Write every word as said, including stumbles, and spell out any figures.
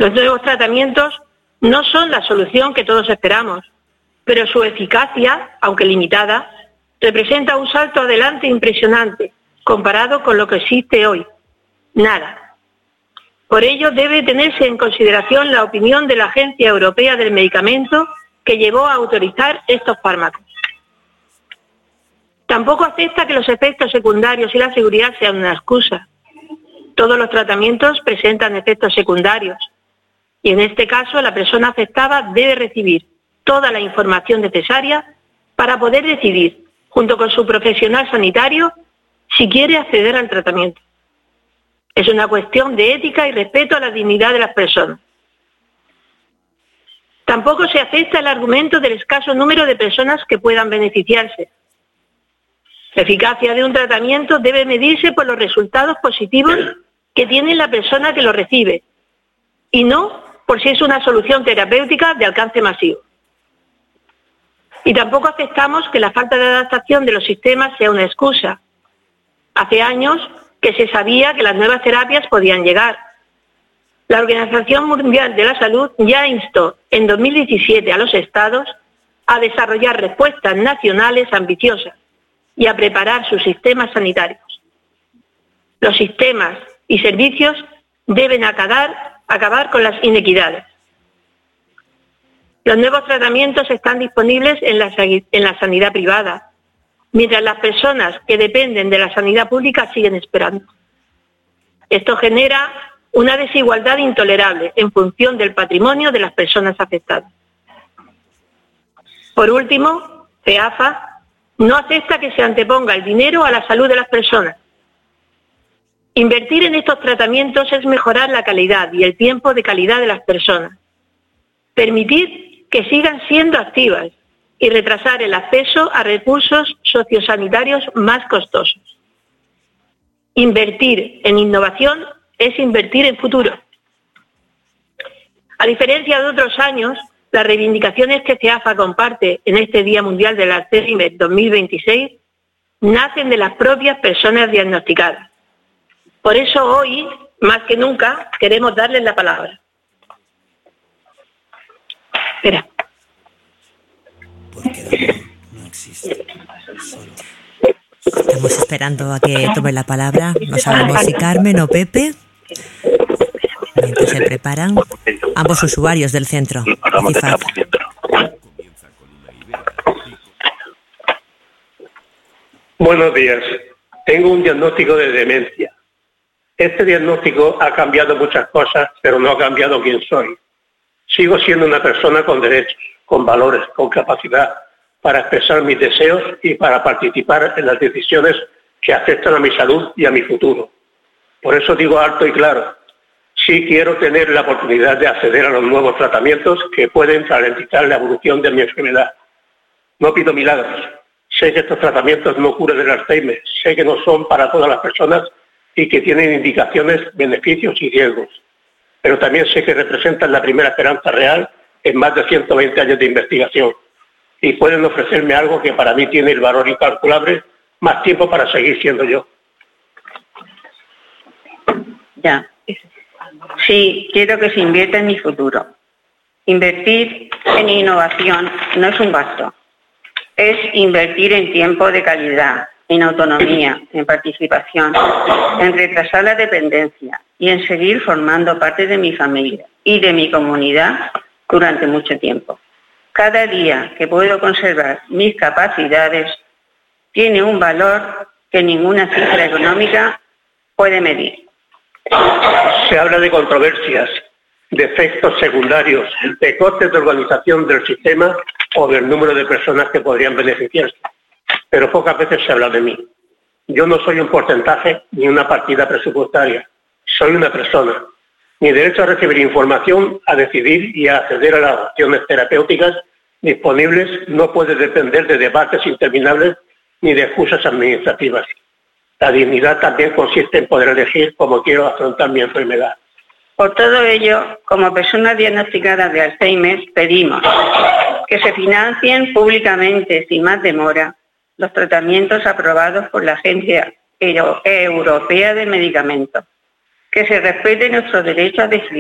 Los nuevos tratamientos no son la solución que todos esperamos, pero su eficacia, aunque limitada, representa un salto adelante impresionante comparado con lo que existe hoy. Nada. Por ello debe tenerse en consideración la opinión de la Agencia Europea del Medicamento, que llevó a autorizar estos fármacos. Tampoco acepta que los efectos secundarios y la seguridad sean una excusa. Todos los tratamientos presentan efectos secundarios y en este caso la persona afectada debe recibir toda la información necesaria para poder decidir, junto con su profesional sanitario, si quiere acceder al tratamiento. Es una cuestión de ética y respeto a la dignidad de las personas. Tampoco se acepta el argumento del escaso número de personas que puedan beneficiarse. La eficacia de un tratamiento debe medirse por los resultados positivos que tiene la persona que lo recibe y no por si es una solución terapéutica de alcance masivo. Y tampoco aceptamos que la falta de adaptación de los sistemas sea una excusa. Hace años que se sabía que las nuevas terapias podían llegar. La Organización Mundial de la Salud ya instó en dos mil diecisiete a los Estados a desarrollar respuestas nacionales ambiciosas y a preparar sus sistemas sanitarios. Los sistemas y servicios deben acabar, acabar con las inequidades. Los nuevos tratamientos están disponibles en la, en la sanidad privada, mientras las personas que dependen de la sanidad pública siguen esperando. Esto genera una desigualdad intolerable en función del patrimonio de las personas afectadas. Por último, FEAFA no acepta que se anteponga el dinero a la salud de las personas. Invertir en estos tratamientos es mejorar la calidad y el tiempo de calidad de las personas, permitir que sigan siendo activas y retrasar el acceso a recursos sociosanitarios más costosos. Invertir en innovación es invertir en futuro. A diferencia de otros años, las reivindicaciones que FEAFA comparte en este Día Mundial del Alzheimer dos mil veintiséis nacen de las propias personas diagnosticadas. Por eso hoy, más que nunca, queremos darles la palabra. Espera. Porque no existe. Solo. Estamos esperando a que tome la palabra. No sabemos si Carmen o Pepe. Mientras se preparan ambos usuarios del centro. Buenos días. Tengo un diagnóstico de demencia. Este diagnóstico ha cambiado muchas cosas, pero no ha cambiado quién soy. Sigo siendo una persona con derechos, con valores, con capacidad para expresar mis deseos y para participar en las decisiones que afectan a mi salud y a mi futuro. Por eso digo alto y claro, sí quiero tener la oportunidad de acceder a los nuevos tratamientos que pueden ralentizar la evolución de mi enfermedad. No pido milagros. Sé que estos tratamientos no curan el Alzheimer, sé que no son para todas las personas y que tienen indicaciones, beneficios y riesgos. Pero también sé que representan la primera esperanza real en más de ciento veinte años de investigación y pueden ofrecerme algo que para mí tiene el valor incalculable, más tiempo para seguir siendo yo. Ya. Sí, quiero que se invierta en mi futuro. Invertir en innovación no es un gasto, es invertir en tiempo de calidad, en autonomía, en participación, en retrasar la dependencia y en seguir formando parte de mi familia y de mi comunidad durante mucho tiempo. Cada día que puedo conservar mis capacidades tiene un valor que ninguna cifra económica puede medir. Se habla de controversias, de efectos secundarios, de costes de organización del sistema o del número de personas que podrían beneficiarse. Pero pocas veces se habla de mí. Yo no soy un porcentaje ni una partida presupuestaria. Soy una persona. Mi derecho a recibir información, a decidir y a acceder a las opciones terapéuticas disponibles no puede depender de debates interminables ni de excusas administrativas. La dignidad también consiste en poder elegir cómo quiero afrontar mi enfermedad. Por todo ello, como personas diagnosticadas de Alzheimer, pedimos que se financien públicamente, sin más demora, los tratamientos aprobados por la Agencia Europea de Medicamentos, que se respete nuestro derecho a decidir